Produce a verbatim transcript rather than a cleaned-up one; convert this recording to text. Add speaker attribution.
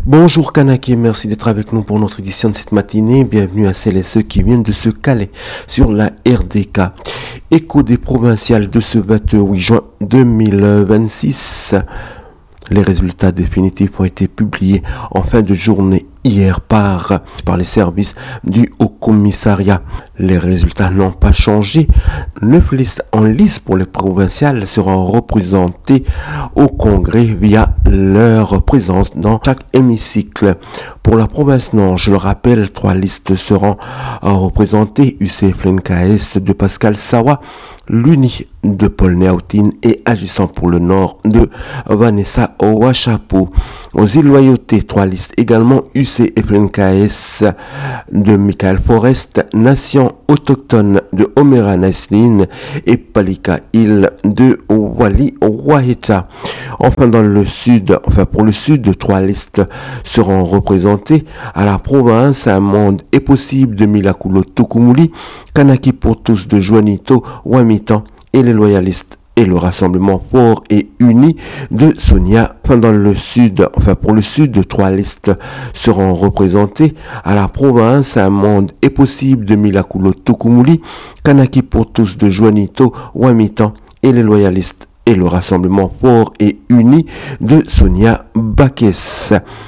Speaker 1: Bonjour Kanaki, merci d'être avec nous pour notre édition de cette matinée. Bienvenue à celles et ceux qui viennent de se caler sur la R D K. Écho des provinciales de ce vingt-huit juin deux mille vingt-six. Les résultats définitifs ont été publiés en fin de journée hier par, par les services du Haut Commissariat. Les résultats n'ont pas changé. Neuf listes en lice pour les provinciales seront représentées au Congrès via leur présence dans chaque hémicycle. Pour la province Nord, je le rappelle, trois listes seront représentées. U C F N K S de Pascal Sawa, l'Uni de Paul Néautine et Agissant pour le Nord de Vanessa Ouachapou. Aux îles Loyauté, trois listes également. U C F N K S de Michael Forest, Nation autochtone de Omera Naslin et Palika Île de Wali Waheta. Enfin, dans le sud, enfin pour le sud, trois listes seront représentées. À la province, un monde est possible de Milakulo Tukumuli, Kanaki pour tous de Juanito Wamitan et les loyalistes et le Rassemblement fort et uni de Sonia. Enfin, dans le sud, enfin pour le sud, trois listes seront représentées. À la province, un monde est possible de Milakulo Tukumuli, Kanaki pour tous de Juanito Wamitan et les loyalistes et le Rassemblement fort et uni de Sonia Bakes.